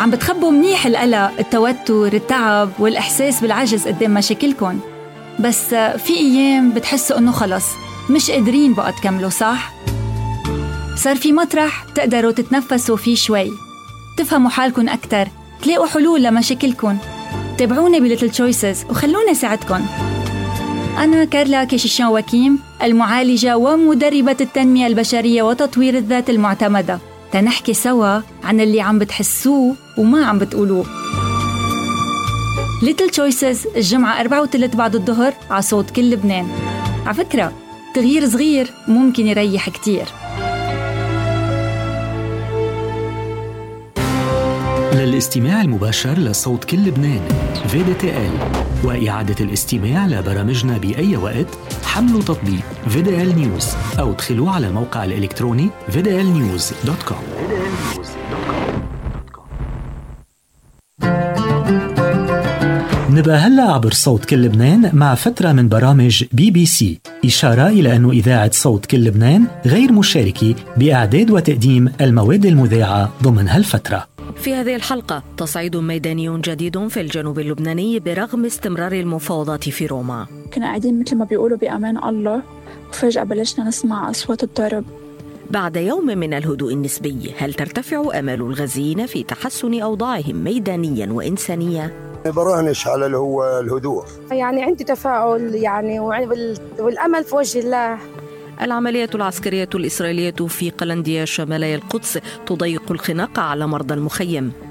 عم بتخبوا منيح القلق، التوتر، التعب والإحساس بالعجز قدام مشاكلكم، بس في أيام بتحسوا إنه خلص مش قادرين بقى تكملوا، صح؟ صار في مطرح تقدروا تتنفسوا فيه شوي، تفهموا حالكم أكتر، تلاقوا حلول لمشاكلكم. تابعوني بليتل تشويسز وخلوني ساعدكم. أنا كارلا كيشيشان وكيم، المعالجة ومدربة التنمية البشرية وتطوير الذات المعتمدة، تنحكي سوا عن اللي عم بتحسوه وما عم بتقولوه. ليتل تشويسز الجمعة 4:03 بعد الظهر على صوت كل لبنان. على فكرة تغيير صغير ممكن يريح كتير. للاستماع المباشر لصوت كل لبنان VDTL وإعادة الاستماع لبرامجنا بأي وقت، حملوا تطبيق VDL News أو ادخلوا على الموقع الإلكتروني vdlnews.com. نبقى هلأ عبر صوت كل لبنان مع فترة من برامج BBC، إشارة إلى أن إذاعة صوت كل لبنان غير مشاركة بإعداد وتقديم المواد المذاعة ضمن هالفترة. في هذه الحلقة تصعيد ميداني جديد في الجنوب اللبناني برغم استمرار المفاوضات في روما. كنا قاعدين مثل ما بيقولوا بأمان الله، وفجأة بلشنا نسمع أصوات الضرب. بعد يوم من الهدوء النسبي، هل ترتفع آمال الغزيين في تحسن أوضاعهم ميدانيا وإنسانيا؟ براهنش على الهدوء، يعني عندي تفاؤل يعني والأمل في وجه الله. العملية العسكرية الإسرائيلية في قلندية شمالي القدس تضيق الخناق على مرضى المخيم.